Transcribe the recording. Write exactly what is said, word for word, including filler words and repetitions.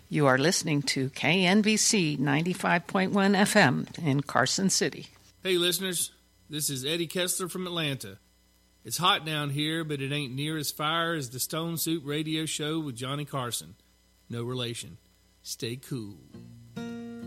You are listening to K N B C ninety-five point one F M in Carson City. Hey listeners, this is Eddie Kessler from Atlanta. It's hot down here, but it ain't near as fire as the Stone Soup Radio Show with Johnny Carson. No relation. Stay cool.